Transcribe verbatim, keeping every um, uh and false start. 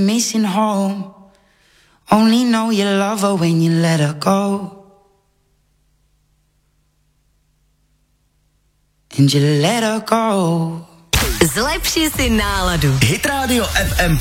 Missing home. Only know you love her when you let her go. And you let her go. Zlepši si náladu. Hit Radio F M